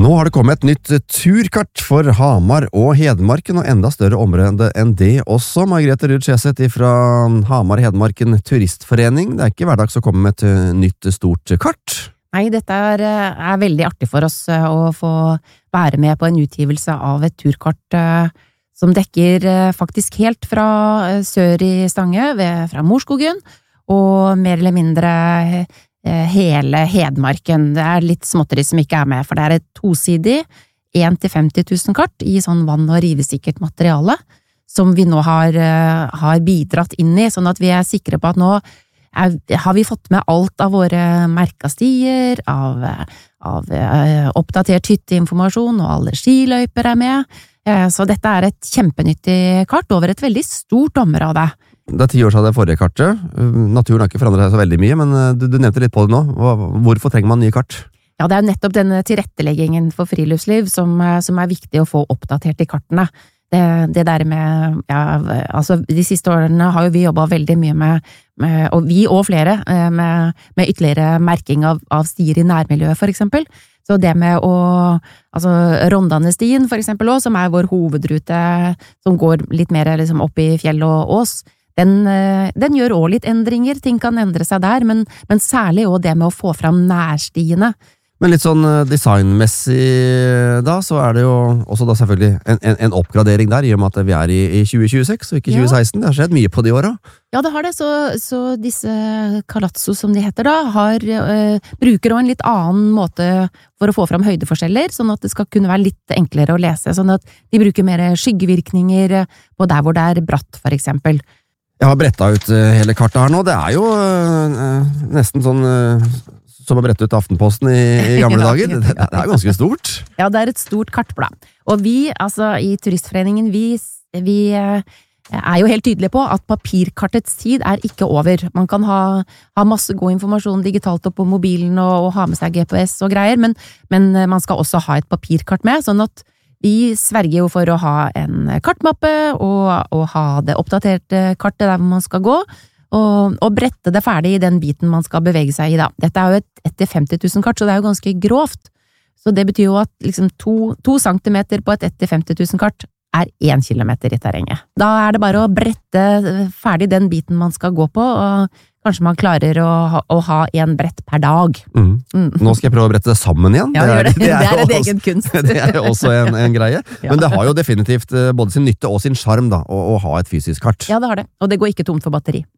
Nå har det kommet et nytt turkart for Hamar og Hedmarken, og enda større område enn det også. Margrethe Ruud Skjeseth fra Hamar Hedmarken Turistforening. Det er ikke hverdags å komme med et nytt stort kart. Nei, dette er veldig artig for oss å få være med på en utgivelse av et turkart som dekker faktisk helt fra sør i Stange, fra Morskogen, og mer eller mindre hele Hedmarken. Det er litt småtteri som ikke er med, for det er et tosidig 1 til 50 000 kart i sånn vann- og rivesikkert materiale, som vi nå har bidratt inn i, sånn at vi er sikre på at nå har vi fått med alt av våre merkastier, av oppdatert hytteinformasjon, og alle skiløyper er med. Så dette er et kjempenyttig kart over et veldig stort område. Det er 10 år siden det forrige kartet. Naturen har ikke forandret seg så veldig mye, men du nevnte litt på det nå. Hvorfor trenger man nye kart? Ja, det er jo nettopp denne tilretteleggingen for friluftsliv som er viktig å få oppdatert i kartene. Det der med, altså de siste årene har jo vi jobbet veldig mye med og vi og flere, med ytterligere merking av stier i nærmiljøet for eksempel. Så det med altså Rondanestien for eksempel også, som er vår hovedrute, som går litt mer liksom opp i fjell og ås, den gjør også litt endringer, ting kan endre seg der, men særlig også det med å få fram nærstiene. Men litt sånn designmessig da, så er det jo også da selvfølgelig en oppgradering der, i og med at vi er i 2026 og ikke 2016. Det har skjedd mye på de åra. Ja, det har det, så disse Kalatso som de heter da, bruker også en litt annen måte for å få fram høydeforskjeller, sånn at det skal kunne være litt enklere å lese, sånn at de bruker mer skyggevirkninger på der hvor det er bratt, for eksempel. Jeg har brettet ut hele kartet her nå. Det er jo nesten sånn som å brette ut Aftenposten i gamle dager. Det er ganske stort. Ja, det er et stort kartblad. Og vi, altså i Turistforeningen, vi er jo helt tydelige på at papirkartets tid er ikke over. Man kan ha masse god informasjon digitalt opp på mobilen og ha med seg GPS og greier, men man skal også ha et papirkart med, sånn at vi sverger jo for å ha en kartmappe og ha det oppdaterte kartet der hvor man skal gå, og brette det ferdig i den biten man skal bevege seg i da. Dette er jo et etter 50 000 kart, så det er jo ganske grovt. Så det betyr jo at liksom 2 centimeter på et etter 50 000 kart er 1 kilometer i terrenget. Da er det bare å brette ferdig den biten man skal gå på, og kanskje man klarer å ha en brett per dag. Nå skal jeg prøve å brette det sammen igjen. Ja, det er en egen kunst. Det er også en greie. Ja. Men det har jo definitivt både sin nytte og sin charm da, å ha et fysisk kart. Ja, det har det. Og det går ikke tomt for batteri.